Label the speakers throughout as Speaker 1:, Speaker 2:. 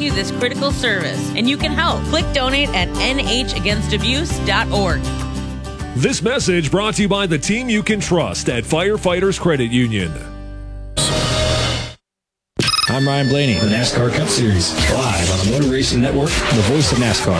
Speaker 1: you this critical service, and you can help. Click donate at nhaganstabuse.org.
Speaker 2: This message brought to you by the team you can trust at Firefighters Credit Union.
Speaker 3: I'm Ryan Blaney, the NASCAR Cup Series, live on the Motor Racing Network, the voice of NASCAR.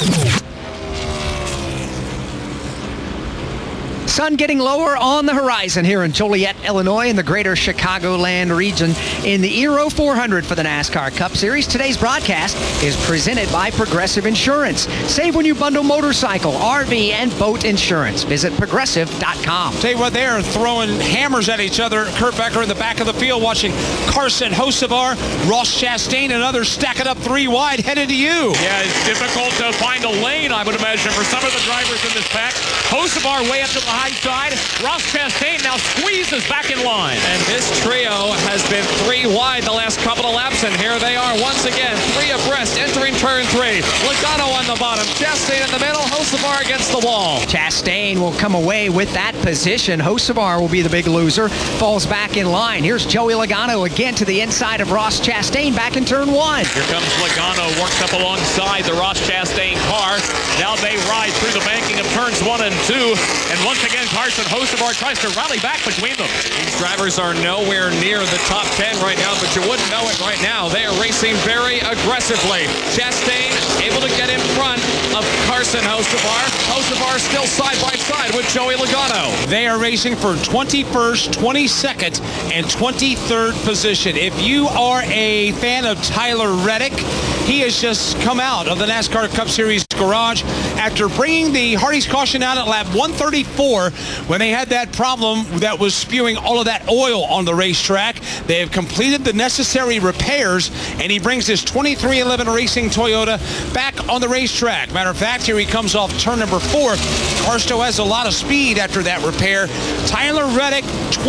Speaker 4: Sun getting lower on the horizon here in Joliet, Illinois, in the greater Chicagoland region in the Eero 400 for the NASCAR Cup Series. Today's broadcast is presented by Progressive Insurance. Save when you bundle motorcycle, RV, and boat insurance. Visit Progressive.com.
Speaker 5: Tell you what, they're throwing hammers at each other. Kurt Becker in the back of the field watching Carson Hocevar, Ross Chastain, and others stacking up three wide, headed to you.
Speaker 6: Yeah, it's difficult to find a lane, I would imagine, for some of the drivers in this pack. Hocevar way up to the high side. Ross Chastain now squeezes back in line.
Speaker 7: And this trio has been three wide the last couple of laps, and here they are once again, three abreast, entering turn three. Logano on the bottom, Chastain in the middle, Hocevar against the wall.
Speaker 4: Chastain will come away with that position. Hocevar will be the big loser, falls back in line. Here's Joey Logano again to the inside of Ross Chastain back in turn one.
Speaker 6: Here comes Logano, works up alongside the Ross Chastain car. Now they ride through the banking of turns 1 and 2, and once again Carson Hocevar tries to rally back between them.
Speaker 7: These drivers are nowhere near the top 10 right now, but you wouldn't know it right now. They are racing very aggressively. Chastain able to get in front of Carson Hocevar. Hocevar still side by side with Joey Logano.
Speaker 5: They are racing for 21st, 22nd, and 23rd position. If you are a fan of Tyler Reddick, he has just come out of the NASCAR Cup Series garage after bringing the Hardy's caution out at lap 134 when they had that problem that was spewing all of that oil on the racetrack. They have completed the necessary repairs, and he brings his 2311 Racing Toyota back on the racetrack. Matter of fact, here he comes off turn number 4. Carsto has a lot of speed after that repair. Tyler Reddick,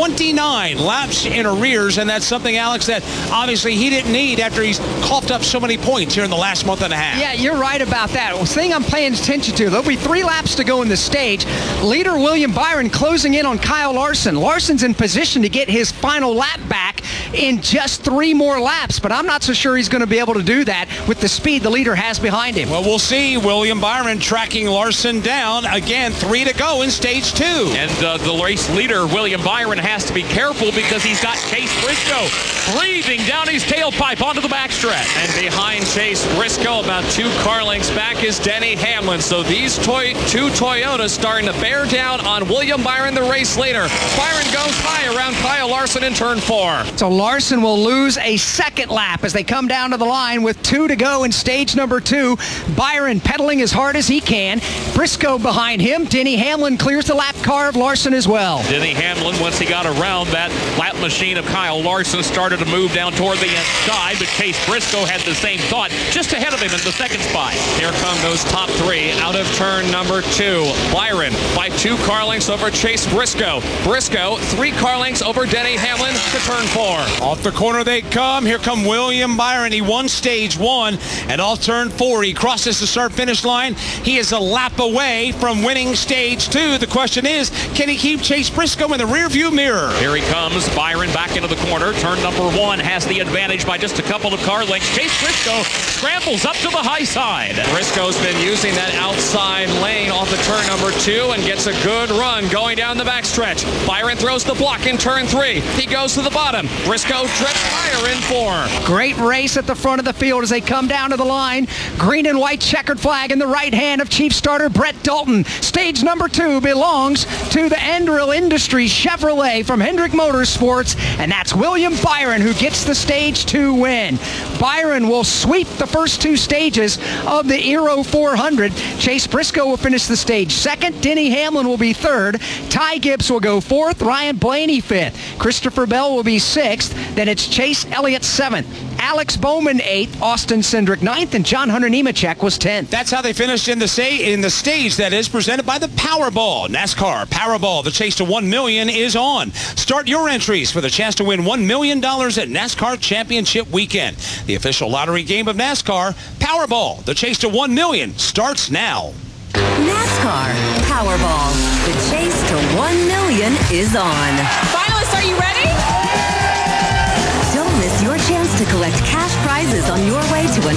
Speaker 5: 29 laps in arrears, and that's something, Alex, that obviously he didn't need after he's coughed up so many points here in the last month and a half.
Speaker 4: Yeah, you're right about that. The thing I'm paying attention to, there'll be 3 laps to go in the stage. Leader William Byron closing in on Kyle Larson. Larson's in position to get his final lap back in just 3 more laps, but I'm not so sure he's going to be able to do that with the speed the leader has behind him.
Speaker 5: Well, we'll see. William Byron tracking Larson down. Again, 3 to go in stage 2.
Speaker 6: And the race leader, William Byron, has to be careful because he's got Chase Briscoe breathing down his tailpipe onto the backstretch.
Speaker 7: And behind Chase Briscoe, about 2 car lengths back, is Denny Hamlin. So these 2 Toyotas starting to bear down on William Byron, the race leader. Byron goes high around Kyle Larson in turn 4.
Speaker 4: So Larson will lose a second lap as they come down to the line with 2 to go in stage number 2. Byron pedaling as hard as he can. Briscoe behind him. Denny Hamlin clears the lap car of Larson as well.
Speaker 6: Denny Hamlin, once he got around that lap machine of Kyle Larson, started to move down toward the inside, but Chase Briscoe had the same thought just ahead of him in the second spot.
Speaker 7: Here come those top 3 out of turn number 2. Byron by 2 car lengths over Chase Briscoe. Briscoe 3 car lengths over Denny Hamlin to turn 4.
Speaker 5: Off the corner they come. Here come William Byron. He won stage 1, and off turn 4 he crosses the start-finish line. He is a lap away from winning stage 2. The question is, can he keep Chase Briscoe in the rearview mirror?
Speaker 6: Here he comes. Byron back into the corner. Turn number 1 has the advantage by just a couple of car lengths. Chase Briscoe scrambles up to the high side.
Speaker 7: Briscoe's been using that outside lane off of turn number 2 and gets a good run going down the backstretch. Byron throws the block in turn 3. He goes to the bottom. Briscoe drifts higher in 4.
Speaker 4: Great race at the front of the field as they come down to the line. Green and white checkered flag in the right hand of chief starter Brett Dalton. Stage number 2 belongs to the Andrill Industries Chevrolet from Hendrick Motorsports, and that's William Byron who gets the stage 2 win. Byron will sweep the first 2 stages of the Eero 400. Chase Briscoe will finish the stage 2nd. Denny Hamlin will be 3rd. Ty Gibbs will go 4th. Ryan Blaney 5th. Christopher Bell will be 6th. Then it's Chase Elliott 7th. Alex Bowman 8th, Austin Cindric 9th, and John Hunter Nemechek was 10th.
Speaker 5: That's how they finished in the stage that is presented by the Powerball. NASCAR Powerball, the chase to $1 million is on. Start your entries for the chance to win $1 million at NASCAR Championship Weekend. The official lottery game of NASCAR, Powerball, the chase to $1 million starts now.
Speaker 8: NASCAR Powerball, the chase to $1 million is on.
Speaker 9: Finalists, are you ready?
Speaker 8: Don't miss your chance to collect cash prizes on your way to